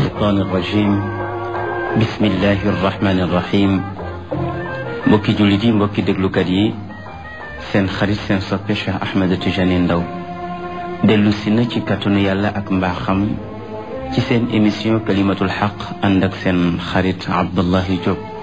الشيطان الرجيم بسم الله الرحمن الرحيم mbokki jullit yi mbokki déglukat yi seen xarit seen soppe Cheikh Ahmed Tidiane Ndao dellu si na ci kàttanu yàlla ak mbaaxam ci seen émission kalimatul xaq ànd ak seen xarit Abdullahi Diop